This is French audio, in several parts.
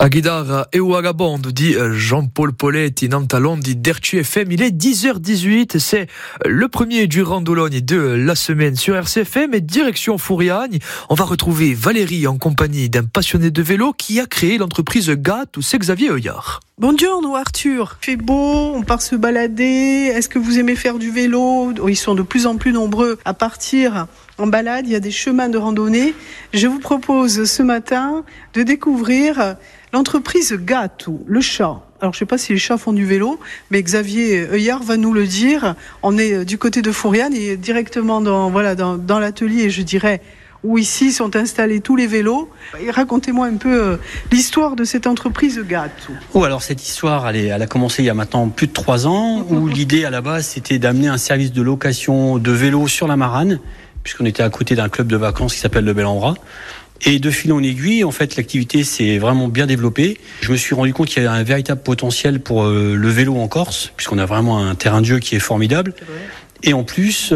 A guidare e o agabondo di Jean-Paul Poletti, Nantalon di Dertu FM. Il est 10h18, c'est le premier du Randologne de la semaine sur RCFM et direction Fouriagne. On va retrouver Valérie en compagnie d'un passionné de vélo qui a créé l'entreprise GAT, où c'est Xavier Heuillard. Bonjour Arthur, il fait beau, on part se balader, est-ce que vous aimez faire du vélo? Ils sont de plus en plus nombreux à partir en balade, il y a des chemins de randonnée. Je vous propose ce matin de découvrir l'entreprise GAT, le chat. Alors je ne sais pas si les chats font du vélo, mais Xavier Heuillard va nous le dire. On est du côté de Fouriagne et directement dans l'atelier, je dirais, où ici sont installés tous les vélos. Et racontez-moi un peu l'histoire de cette entreprise GAT. Alors cette histoire, elle a commencé il y a maintenant plus de 3 ans, où l'idée à la base c'était d'amener un service de location de vélos sur la Marane, puisqu'on était à côté d'un club de vacances qui s'appelle le Bel Endroit. Et de fil en aiguille, en fait, l'activité s'est vraiment bien développée. Je me suis rendu compte qu'il y avait un véritable potentiel pour le vélo en Corse, puisqu'on a vraiment un terrain de jeu qui est formidable. Et en plus,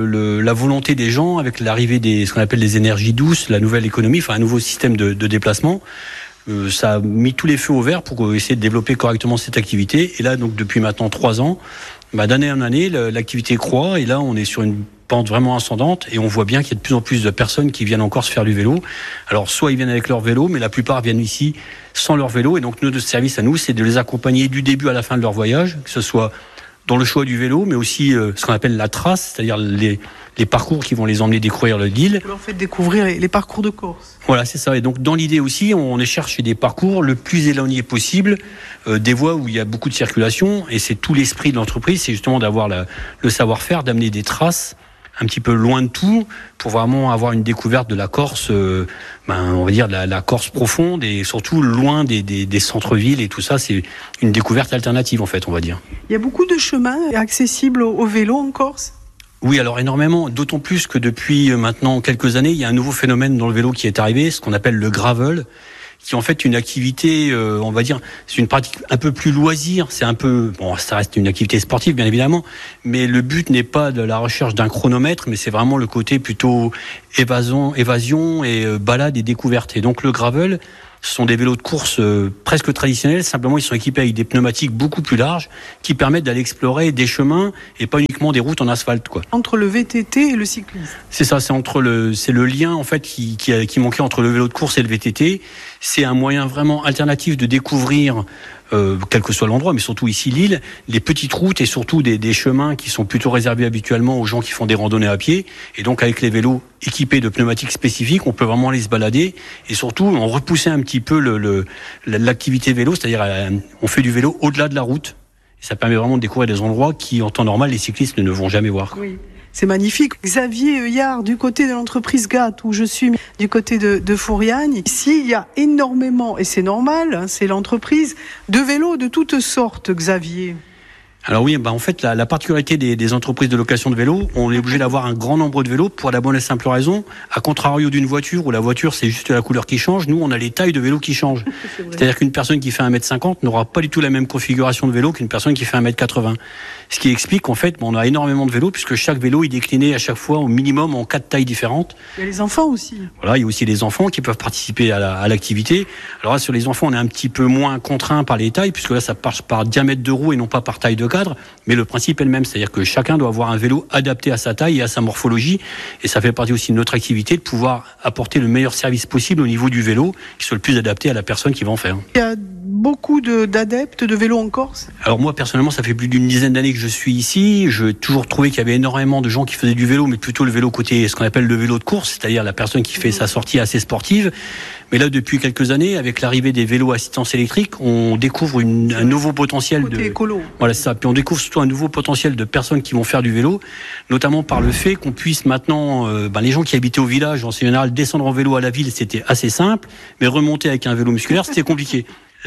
la volonté des gens, avec l'arrivée ce qu'on appelle les énergies douces, la nouvelle économie, enfin un nouveau système de déplacement, ça a mis tous les feux au vert pour essayer de développer correctement cette activité. Et là, donc depuis maintenant 3 ans, d'année en année, l'activité croît. Et là, on est sur une pente vraiment ascendante et on voit bien qu'il y a de plus en plus de personnes qui viennent encore se faire du vélo. Alors soit ils viennent avec leur vélo, mais la plupart viennent ici sans leur vélo. Et donc notre service à nous, c'est de les accompagner du début à la fin de leur voyage, que ce soit dans le choix du vélo, mais aussi ce qu'on appelle la trace, c'est-à-dire les parcours qui vont les emmener découvrir l'île. Vous leur faites découvrir les parcours de Corse. Voilà, c'est ça. Et donc dans l'idée aussi, on est cherché des parcours le plus éloignés possible, des voies où il y a beaucoup de circulation. Et c'est tout l'esprit de l'entreprise, c'est justement d'avoir le savoir-faire, d'amener des traces un petit peu loin de tout, pour vraiment avoir une découverte de la Corse, on va dire la Corse profonde, et surtout loin des centres-villes et tout ça. C'est une découverte alternative, en fait, on va dire. Il y a beaucoup de chemins accessibles au vélo en Corse? Oui, alors énormément, d'autant plus que depuis maintenant quelques années, il y a un nouveau phénomène dans le vélo qui est arrivé, ce qu'on appelle le gravel, qui est en fait une activité, on va dire, c'est une pratique un peu plus loisir. C'est un peu, ça reste une activité sportive bien évidemment, mais le but n'est pas de la recherche d'un chronomètre, mais c'est vraiment le côté plutôt évasion et balade et découverte. Et donc le gravel, ce sont des vélos de course presque traditionnels, simplement ils sont équipés avec des pneumatiques beaucoup plus larges qui permettent d'aller explorer des chemins et pas uniquement des routes en asphalte, quoi. Entre le VTT et le cyclisme. C'est ça, c'est le lien en fait qui manquait entre le vélo de course et le VTT. C'est un moyen vraiment alternatif de découvrir quel que soit l'endroit, mais surtout ici l'île, les petites routes et surtout des chemins qui sont plutôt réservés habituellement aux gens qui font des randonnées à pied. Et donc avec les vélos équipés de pneumatiques spécifiques, on peut vraiment aller se balader et surtout on repoussait un petit peu l'activité vélo, c'est-à-dire on fait du vélo au-delà de la route. Et ça permet vraiment de découvrir des endroits qui, en temps normal, les cyclistes ne vont jamais voir. Oui. C'est magnifique. Xavier Heuillard, du côté de l'entreprise GAT, où je suis du côté de Fouriagne. Ici, il y a énormément, et c'est normal, c'est l'entreprise, de vélos de toutes sortes, Xavier. Alors oui, en fait, la particularité des entreprises de location de vélos, on est obligé d'avoir un grand nombre de vélos pour la bonne et simple raison. À contrario d'une voiture, où la voiture, c'est juste la couleur qui change, nous, on a les tailles de vélos qui changent. C'est-à-dire qu'une personne qui fait 1m50 n'aura pas du tout la même configuration de vélo qu'une personne qui fait 1m80. Ce qui explique qu'en fait, on a énormément de vélos, puisque chaque vélo est décliné à chaque fois au minimum en 4 tailles différentes. Il y a les enfants aussi. Voilà, il y a aussi les enfants qui peuvent participer à l'activité. Alors là, sur les enfants, on est un petit peu moins contraint par les tailles, puisque là, ça passe par diamètre de roue et non pas par taille de cadre. Mais le principe est le même, c'est-à-dire que chacun doit avoir un vélo adapté à sa taille et à sa morphologie, et ça fait partie aussi de notre activité de pouvoir apporter le meilleur service possible au niveau du vélo, qui soit le plus adapté à la personne qui va en faire. Il y a beaucoup d'adeptes de vélo en Corse? Alors moi personnellement, ça fait plus d'une dizaine d'années que je suis ici. J'ai toujours trouvé qu'il y avait énormément de gens qui faisaient du vélo, mais plutôt le vélo côté ce qu'on appelle le vélo de course, c'est-à-dire la personne qui fait sa sortie assez sportive. Mais là, depuis quelques années, avec l'arrivée des vélos assistance électrique, on découvre un nouveau potentiel côté écolo. Voilà, c'est ça. Puis on découvre surtout un nouveau potentiel de personnes qui vont faire du vélo, notamment par le fait qu'on puisse maintenant, les gens qui habitaient au village, en général, descendre en vélo à la ville, c'était assez simple, mais remonter avec un vélo musculaire, c'était compliqué.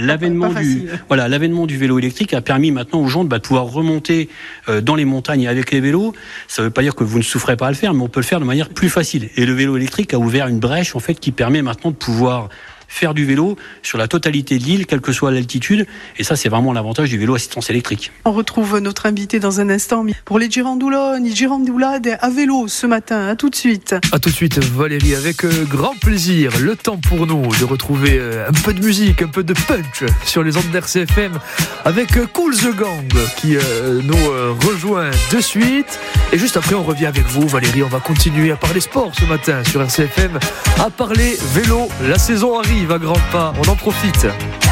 L'avènement du vélo électrique a permis maintenant aux gens de pouvoir remonter dans les montagnes avec les vélos. Ça ne veut pas dire que vous ne souffrez pas à le faire, mais on peut le faire de manière plus facile. Et le vélo électrique a ouvert une brèche en fait qui permet maintenant de pouvoir faire du vélo sur la totalité de l'île, quelle que soit l'altitude. Et ça, c'est vraiment l'avantage du vélo assistance électrique. On retrouve notre invité dans un instant pour les girandoulades à vélo ce matin. À tout de suite. À tout de suite, Valérie, avec grand plaisir. Le temps pour nous de retrouver un peu de musique, un peu de punch sur les ondes d'RCFM avec Cool the Gang qui nous rejoint de suite. Et juste après, on revient avec vous, Valérie. On va continuer à parler sport ce matin sur RCFM, à parler vélo. La saison arrive à grands pas. On en profite.